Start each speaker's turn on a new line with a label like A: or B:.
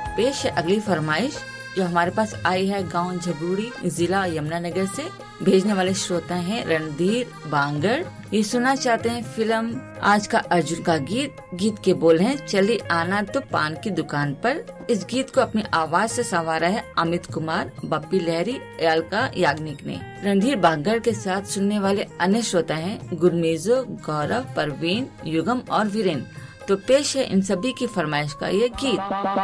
A: पेश है अगली फरमाइश जो हमारे पास आई है गांव झबूड़ी, जिला यमुनानगर से। भेजने वाले श्रोता हैं रणधीर बांगड़। ये सुनना चाहते हैं फिल्म आज का अर्जुन का गीत। गीत के बोल हैं, चली आना तो पान की दुकान पर। इस गीत को अपनी आवाज से संवारा है अमित कुमार, बप्पी लहरी, अलका याग्निक ने। रणधीर बांगड़ के साथ सुनने वाले अन्य श्रोता हैं गुरमेजो, गौरव, परवीन, युगम और वीरेन। तो पेश है इन सभी की फरमाइश का ये गीत।